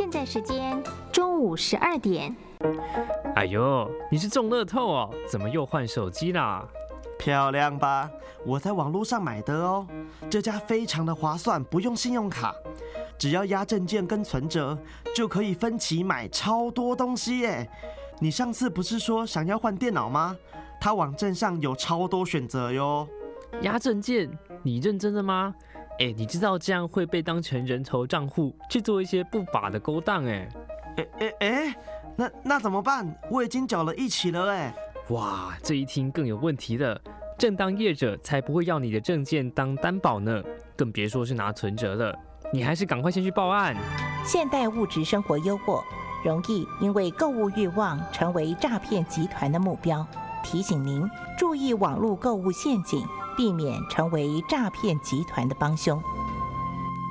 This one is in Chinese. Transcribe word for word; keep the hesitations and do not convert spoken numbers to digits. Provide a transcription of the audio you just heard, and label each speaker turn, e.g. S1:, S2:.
S1: 现在时间中午十二点。
S2: 哎呦，你是中乐透哦？怎么又换手机啦？
S3: 漂亮吧？我在网络上买的哦，这家非常的划算，不用信用卡，只要压证件跟存折，就可以分期买超多东西耶。你上次不是说想要换电脑吗？它网站上有超多选择哟。
S2: 压证件？你认真的吗？哎，你知道这样会被当成人头账户去做一些不法的勾当哎。
S3: 哎哎哎，那那怎么办？我已经缴了一期了哎。
S2: 哇，这一听更有问题了。正当业者才不会要你的证件当担保呢，更别说是拿存折了。你还是赶快先去报案。
S4: 现代物质生活诱惑，容易因为购物欲望成为诈骗集团的目标。提醒您注意网络购物陷阱，避免成为诈骗集团的帮凶。